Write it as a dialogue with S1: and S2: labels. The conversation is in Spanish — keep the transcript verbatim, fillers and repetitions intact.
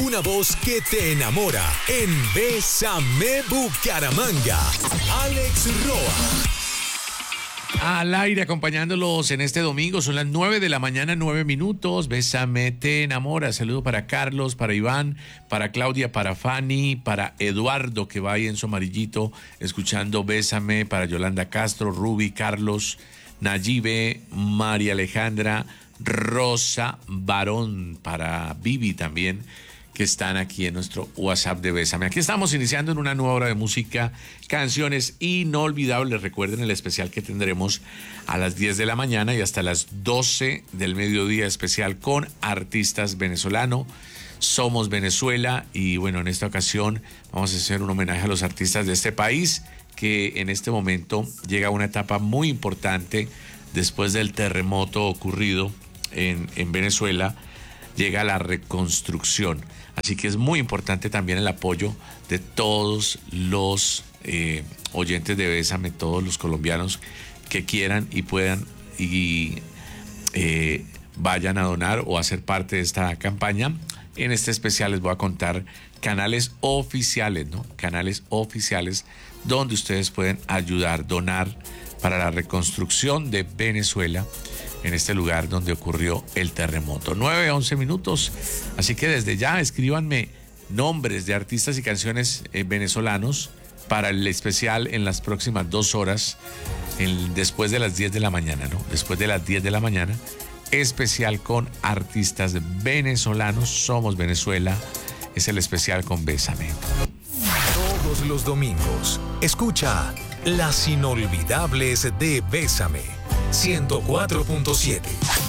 S1: Una voz que te enamora en Bésame Bucaramanga. Alex Roa.
S2: Al aire acompañándolos en este domingo, son las nueve de la mañana, nueve minutos. Bésame, te enamora. Saludo para Carlos, para Iván, para Claudia, para Fanny, para Eduardo, que va ahí en su amarillito escuchando Bésame, para Yolanda Castro, Ruby, Carlos, Nayibe, María Alejandra, Rosa, Barón, para Vivi también, que están aquí en nuestro WhatsApp de Bésame. Aquí estamos iniciando en una nueva hora de música, canciones inolvidables. Recuerden el especial que tendremos a las diez de la mañana y hasta las doce del mediodía, especial con artistas venezolanos. Somos Venezuela y bueno, en esta ocasión vamos a hacer un homenaje a los artistas de este país que en este momento llega a una etapa muy importante después del terremoto ocurrido en, en Venezuela. Llega la reconstrucción. Así que es muy importante también el apoyo de todos los eh, oyentes de Bésame, todos los colombianos que quieran y puedan y eh, vayan a donar o a ser parte de esta campaña. En este especial les voy a contar canales oficiales, ¿no? Canales oficiales donde ustedes pueden ayudar, donar para la reconstrucción de Venezuela, en este lugar donde ocurrió el terremoto. nueve, once minutos, así que desde ya escríbanme nombres de artistas y canciones eh, venezolanos para el especial en las próximas dos horas, en, después de las diez de la mañana, ¿no? Después de las diez de la mañana, especial con artistas venezolanos. Somos Venezuela, es el especial con Bésame.
S1: Todos los domingos, escucha Las Inolvidables de Bésame. ciento cuatro punto siete.